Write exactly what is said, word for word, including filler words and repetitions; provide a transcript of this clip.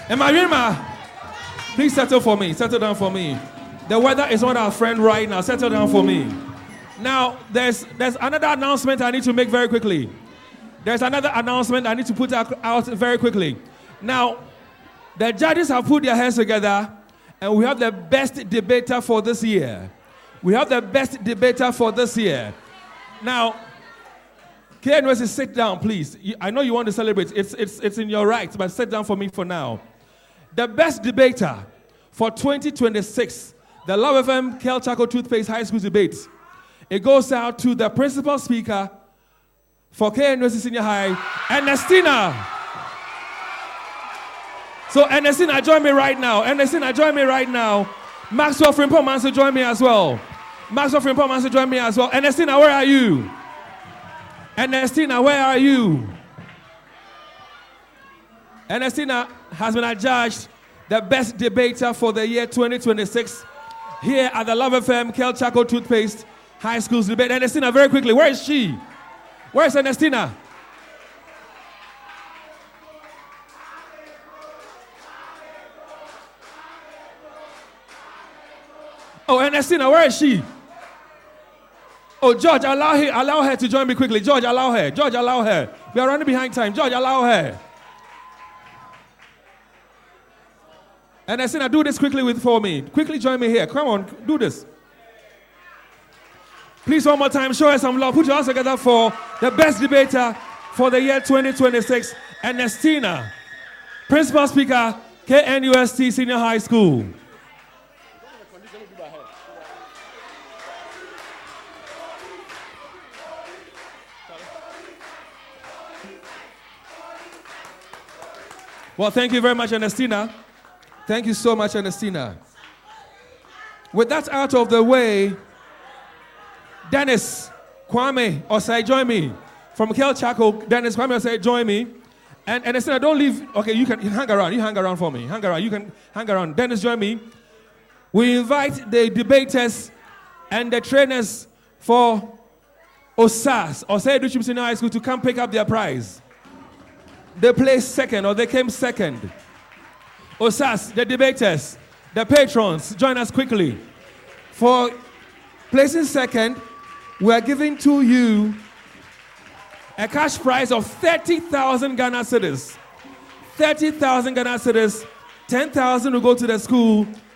And Marima, please settle for me. Settle down for me. The weather is not our friend right now. Settle down for me. Now, there's there's another announcement I need to make very quickly. There's another announcement I need to put out, out very quickly. Now, the judges have put their hands together, and we have the best debater for this year. We have the best debater for this year. Now, K N U S, sit down, please. I know you want to celebrate. It's, it's, it's in your right, but sit down for me for now. The best debater for twenty twenty-six, the Love F M Kel Chaco Toothpaste High School Debate. It goes out to the principal speaker for K N U S Senior High, Ernestina. So Ernestina, join me right now. Ernestina, join me right now. Maxwell Frimpong-Manso, join me as well. Maxwell Frimpong-Manso, join me as well. Ernestina, where are you? Ernestina, where are you? Ernestina has been adjudged the best debater for the year twenty twenty-six here at the Love F M Kel Chaco Toothpaste High School's debate. Ernestina, very quickly, where is she? Where is Ernestina? Oh, Ernestina, where is she? Oh, George, allow her, allow her to join me quickly. George, allow her. George, allow her. We are running behind time. George, allow her. Ernestina, do this quickly with for me. Quickly join me here. Come on, do this. Please, one more time, show us some love. Put your hands together for the best debater for the year twenty twenty-six, Ernestina, Principal Speaker, K N U S T Senior High School. Well, thank you very much, Ernestina. Thank you so much, Ernestina. With that out of the way, Dennis Kwame Osei, join me. From Kel Chaco, Dennis Kwame Osei, join me. And Ernestina, don't leave. Okay, you can you hang around. You hang around for me. Hang around. You can hang around. Dennis, join me. We invite the debaters and the trainers for O S A S, Osei Duchim Senior High School, to come pick up their prize. They placed second, or they came second. O S A S, the debaters, the patrons, join us quickly. For placing second, we are giving to you a cash prize of thirty thousand Ghana cedis. thirty thousand Ghana cedis, ten thousand will go to the school,